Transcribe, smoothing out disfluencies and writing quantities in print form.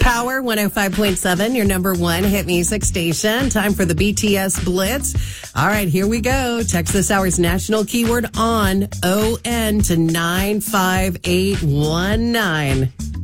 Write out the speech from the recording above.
Power 105.7, your number one hit music station. Time for the BTS Blitz. All right, here we go. Text this hour's national keyword on, ON, to 95819.